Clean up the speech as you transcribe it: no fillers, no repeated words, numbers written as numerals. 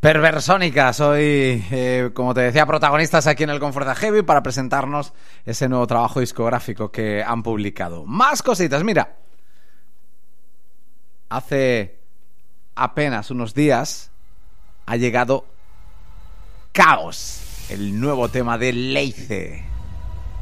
Perversónica, soy, como te decía, protagonistas aquí en el Conforta Heavy para presentarnos ese nuevo trabajo discográfico que han publicado. Más cositas, mira. Hace apenas unos días ha llegado Caos, el nuevo tema de Leice.